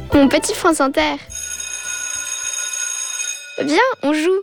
Mon petit France Inter. Viens, on joue.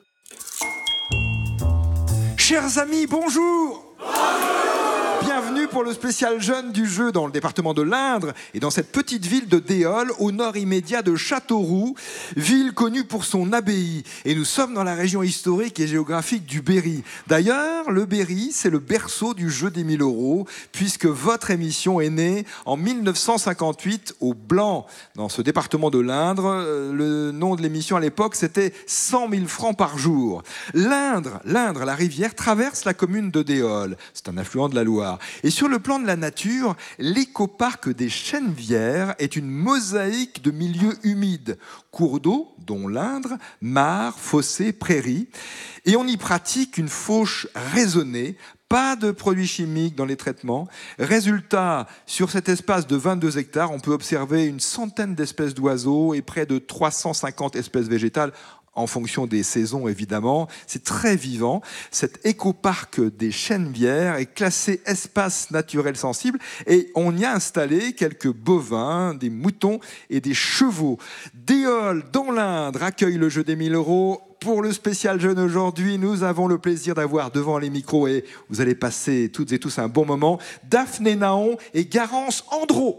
Chers amis, bonjour. Bienvenue pour le spécial jeune du jeu dans le département de l'Indre et dans cette petite ville de Déol, au nord immédiat de Châteauroux, ville connue pour son abbaye. Et nous sommes dans la région historique et géographique du Berry. D'ailleurs, le Berry, c'est le berceau du jeu des 1000 €, puisque votre émission est née en 1958 au Blanc, dans ce département de l'Indre. Le nom de l'émission à l'époque, c'était 100 000 francs par jour. L'Indre, la rivière, traverse la commune de Déol. C'est un affluent de la Loire. Et sur le plan de la nature, l'écoparc des Chenevières est une mosaïque de milieux humides. Cours d'eau, dont l'Indre, mares, fossés, prairies. Et on y pratique une fauche raisonnée. Pas de produits chimiques dans les traitements. Résultat, sur cet espace de 22 hectares, on peut observer une centaine d'espèces d'oiseaux et près de 350 espèces végétales, en fonction des saisons évidemment. C'est très vivant. Cet écoparc des Chenevières est classé espace naturel sensible et on y a installé quelques bovins, des moutons et des chevaux. Déol, dans l'Indre, accueille le jeu des 1000 €. Pour le spécial jeune aujourd'hui, nous avons le plaisir d'avoir devant les micros, et vous allez passer toutes et tous un bon moment, Daphné Naon et Garance Andro.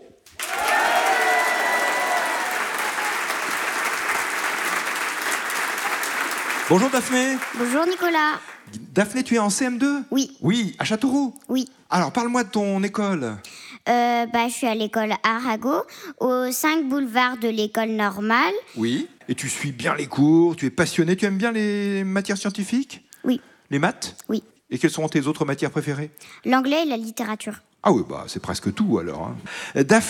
Bonjour Daphné. Bonjour Nicolas. Daphné, tu es en CM2 ? Oui. Oui, à Châteauroux ? Oui. Alors, parle-moi de ton école. Je suis à l'école Arago, au 5 boulevard de l'école normale. Oui. Et tu suis bien les cours, tu es passionné, tu aimes bien les matières scientifiques ? Oui. Les maths ? Oui. Et quelles sont tes autres matières préférées ? L'anglais et la littérature. Ah oui, c'est presque tout alors. Daphné,